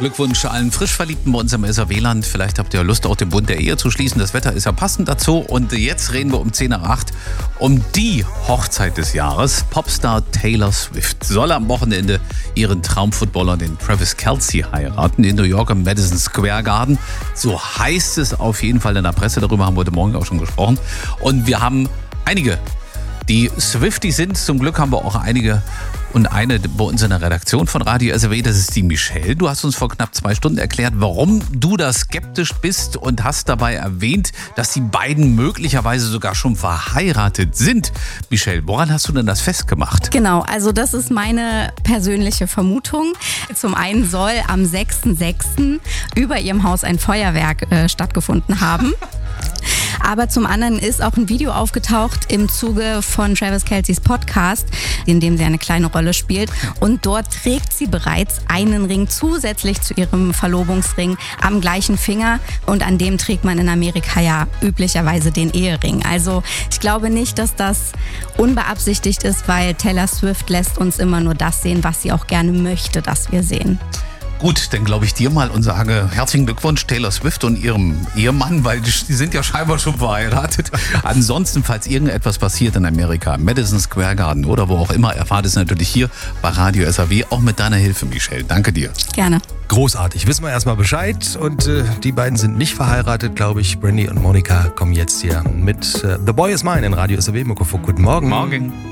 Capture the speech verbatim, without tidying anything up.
Glückwunsch allen Frischverliebten bei uns im S R W-Land. Vielleicht habt ihr Lust, auch den Bund der Ehe zu schließen. Das Wetter ist ja passend dazu. Und jetzt reden wir um zehn nach acht um die Hochzeit des Jahres. Popstar Taylor Swift soll am Wochenende ihren Traumfootballer, den Travis Kelce, heiraten in New York im Madison Square Garden. So heißt es auf jeden Fall in der Presse. Darüber haben wir heute Morgen auch schon gesprochen. Und wir haben einige, die Swifties sind. Zum Glück haben wir auch einige und eine bei uns in der Redaktion von Radio S R W, das ist die Michelle. Du hast uns vor knapp zwei Stunden erklärt, warum du da skeptisch bist und hast dabei erwähnt, dass die beiden möglicherweise sogar schon verheiratet sind. Michelle, woran hast du denn das festgemacht? Genau, also das ist meine persönliche Vermutung. Zum einen soll am sechsten sechsten über ihrem Haus ein Feuerwerk äh, stattgefunden haben. Aber zum anderen ist auch ein Video aufgetaucht im Zuge von Travis Kelce's Podcast, in dem sie eine kleine Rolle spielt. Und dort trägt sie bereits einen Ring zusätzlich zu ihrem Verlobungsring am gleichen Finger. Und an dem trägt man in Amerika ja üblicherweise den Ehering. Also ich glaube nicht, dass das unbeabsichtigt ist, weil Taylor Swift lässt uns immer nur das sehen, was sie auch gerne möchte, dass wir sehen. Gut, dann glaube ich dir mal und sage herzlichen Glückwunsch Taylor Swift und ihrem Ehemann, weil die sind ja scheinbar schon verheiratet. Ansonsten, falls irgendetwas passiert in Amerika, Madison Square Garden oder wo auch immer, erfahrt es natürlich hier bei Radio S R W, auch mit deiner Hilfe, Michelle. Danke dir. Gerne. Großartig. Wissen wir erstmal Bescheid. Und äh, die beiden sind nicht verheiratet, glaube ich. Brandy und Monica kommen jetzt hier mit äh, The Boy Is Mine in Radio S R W. Mikrofon. Guten Morgen. Morgen.